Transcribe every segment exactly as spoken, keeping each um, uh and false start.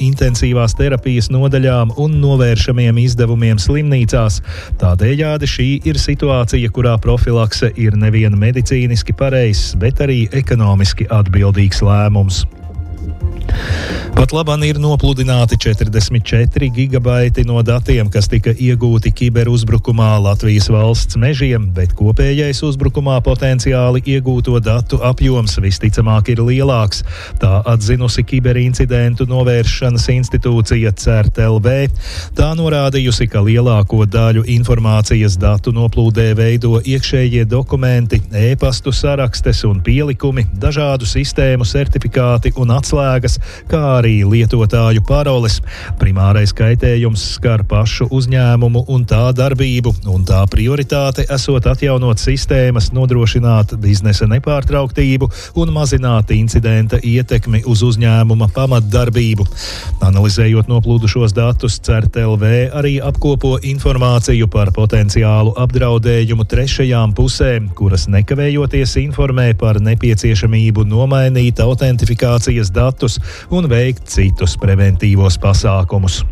intensīvās terapijas nodaļām un novēršamiem izdevumiem slimnīcās. Tādējādi šī ir situācija, kurā profilakse ir nevien medicīniski pareizs, bet arī ekonomiski atbildīgs lēmums. Pat labāk ir nopludināti četrdesmit četri gigabaiti no datiem, kas tika iegūti kiberuzbrukumā Latvijas valsts mežiem, bet kopējais uzbrukumā potenciāli iegūto datu apjoms visticamāk ir lielāks. Tā atzinusi kiberincidentu novēršanas institūcija CERT L V. Tā norādījusi, ka lielāko daļu informācijas datu noplūdē veido iekšējie dokumenti, e-pastu sarakstes un pielikumi, dažādu sistēmu certifikāti un atslēgas, kā arī lietotāju paroles. Primārais kaitējums skar pašu uzņēmumu un tā darbību, un tā prioritāte esot atjaunot sistēmas, nodrošināt biznesa nepārtrauktību un mazināt incidenta ietekmi uz uzņēmuma pamatdarbību. Analizējot noplūdušos datus, CERT L V arī apkopo informāciju par potenciālu apdraudējumu trešajām pusēm, kuras nekavējoties informē par nepieciešamību nomainīt autentifikācijas datus un veikt citus preventīvos pasākumus.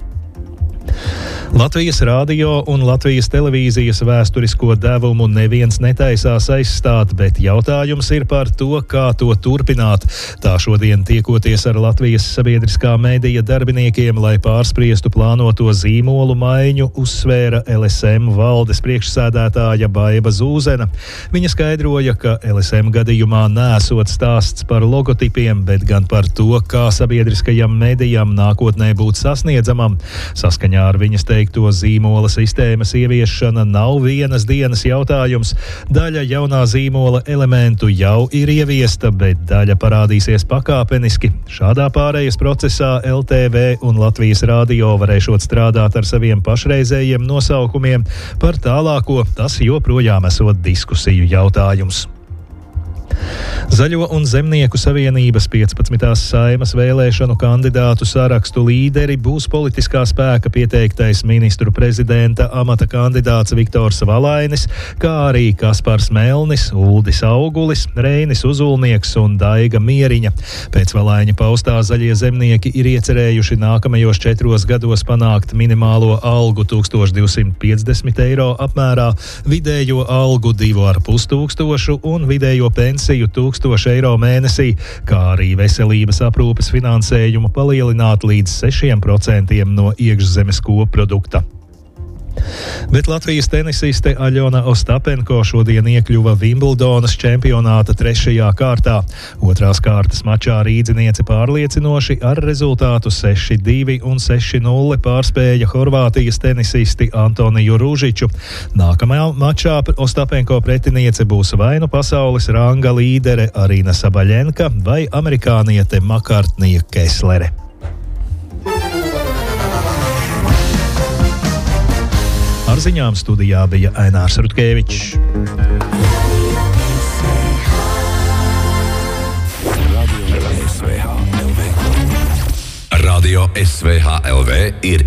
Latvijas radio un Latvijas televīzijas vēsturisko devumu neviens netaisās aizstāt, bet jautājums ir par to, kā to turpināt. Tā šodien tiekoties ar Latvijas sabiedriskā medija darbiniekiem, lai pārspriestu plānoto zīmolu maiņu, uzsvēra L S M valdes priekšsēdētāja Baiba Zūzena. Viņa skaidroja, ka L S M gadījumā nesot stāsts par logotipiem, bet gan par to, kā sabiedriskajam medijam nākotnē būt sasniedzamam. Saskaņā ar viņas teikto, zīmola sistēmas ieviešana nav vienas dienas jautājums. Daļa jaunā zīmola elementu jau ir ieviesta, bet daļa parādīsies pakāpeniski. Šādā pārejas procesā L T V un Latvijas radio varēšot strādāt ar saviem pašreizējiem nosaukumiem. Par tālāko tas joprojām esot diskusiju jautājums. Zaļo un Zemnieku savienības piecpadsmitās Saeimas vēlēšanu kandidātu sarakstu līderi būs politiskā spēka pieteiktais ministru prezidenta amata kandidāts Viktors Valainis, kā arī Kaspars Melnis, Uldis Augulis, Reinis Uzulnieks un Daiga Mieriņa. Pēc Valaiņa paustā Zaļie zemnieki ir iecerējuši nākamajos četros gados panākt minimālo algu tūkstoš divsimt piecdesmit eiro apmērā, vidējo algu divu ar pus tūkstošu un vidējo pensiju tūkstoši eiro mēnesī, kā arī veselības aprūpes finansējumu palielināt līdz sešiem procentiem no iekšzemes koprodukta. Bet Latvijas tenisiste Aļona Ostapenko šodien iekļuva Vimbuldonas čempionāta trešajā kārtā. Otrās kārtas mačā rīdziniece pārliecinoši ar rezultātu seši divi un seši nulle pārspēja Horvātijas tenisisti Antoniju Ružiču. Nākamajā mačā Ostapenko pretiniece būs vai nu pasaules ranga līdere Arina Sabaļenka vai amerikāniete Makartnija Keslere. Ar ziņām studijā bija Ainārs Rutkevičs. Radio S V H L V ir